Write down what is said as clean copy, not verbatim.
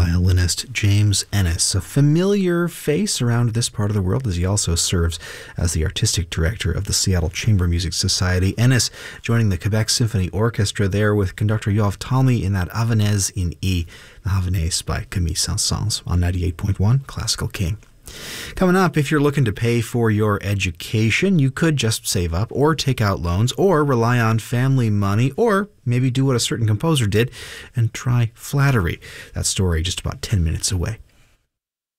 violinist James Ennis, a familiar face around this part of the world as he also serves as the artistic director of the Seattle Chamber Music Society. Ennis joining the Quebec Symphony Orchestra there with conductor Yoav Talmy in that Havanaise in E, the Havanaise by Camille Saint-Saëns on 98.1 Classical King. Coming up, if you're looking to pay for your education, you could just save up or take out loans or rely on family money or maybe do what a certain composer did and try flattery. That story just about 10 minutes away.